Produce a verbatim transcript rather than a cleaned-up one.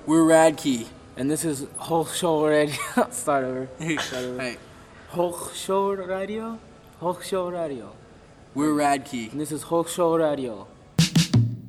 We're Radkey. And this is Hochschul Radio. Start over. Start over. Hey, Hochschul Radio? Hochschul Radio. we're Radkey. And this is Hochschul Radio.